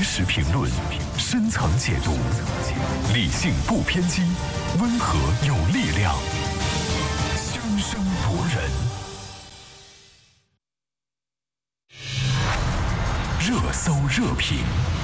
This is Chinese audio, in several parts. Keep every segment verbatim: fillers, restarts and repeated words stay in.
时评论，深层解读，理性不偏激，温和有力量，声声夺人。热搜热评，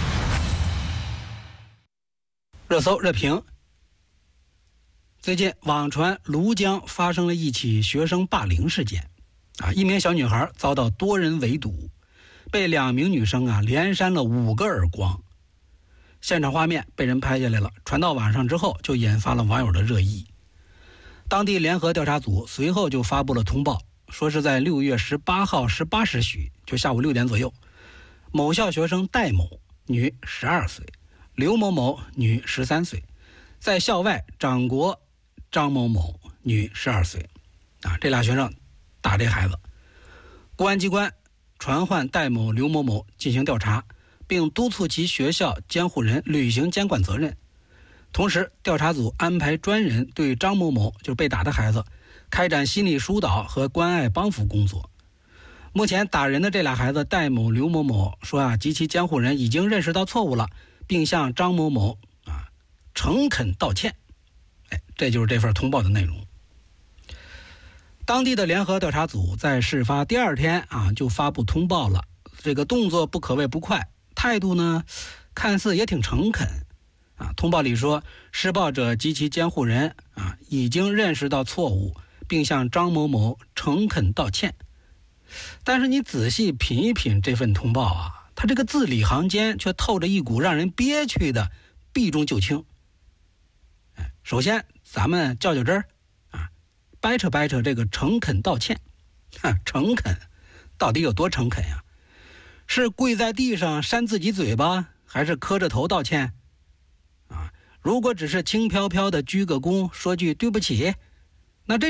热搜热评。最近网传庐江发生了一起学生霸凌事件，啊，一名小女孩遭到多人围堵，被两名女生啊连扇了五个耳光。现场画面被人拍下来了，传到网上之后就引发了网友的热议。当地联合调查组随后就发布了通报，说是在六月十八号十八时许，就下午六点左右，某校学生戴某，女十二岁，刘某某，女十三岁，在校外掌掴张某某，女十二岁，啊，这俩学生打这孩子。公安机关传唤戴某、刘某某进行调查，并督促其学校监护人履行监管责任。同时，调查组安排专人对张某某，就是被打的孩子，开展心理疏导和关爱帮扶工作。目前打人的这俩孩子戴某、刘某某说啊，及其监护人已经认识到错误了，并向张某某啊诚恳道歉。哎，这就是这份通报的内容。当地的联合调查组在事发第二天啊就发布通报了，这个动作不可谓不快，态度呢看似也挺诚恳啊。通报里说，施暴者及其监护人啊已经认识到错误，并向张某某诚恳道歉。但是你仔细品一品这份通报啊，它这个字里行间却透着一股让人憋屈的避重就轻。首先咱们较较真儿啊，掰扯掰扯这个诚恳道歉。诚恳到底有多诚恳呀？是跪在地上扇自己嘴巴，还是磕着头道歉啊？如果只是轻飘飘的鞠个躬，说句对不起，那这